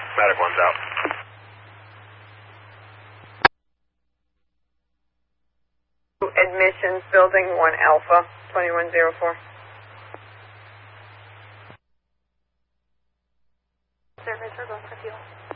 Medic 1's out. Admissions, building 1 Alpha, 2104. Service, we're going for fuel.